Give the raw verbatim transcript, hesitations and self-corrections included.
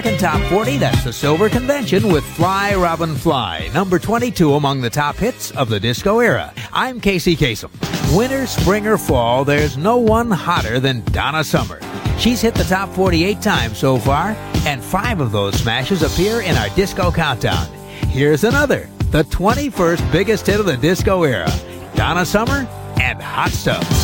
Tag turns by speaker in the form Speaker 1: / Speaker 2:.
Speaker 1: American Top forty, that's the Silver Convention with Fly Robin Fly, number twenty-two among the top hits of the disco era. I'm Casey Kasem. Winter, spring, or fall, there's no one hotter than Donna Summer. She's hit the top forty eight times so far, and five of those smashes appear in our disco countdown. Here's another, the twenty-first biggest hit of the disco era, Donna Summer and Hot Stuff.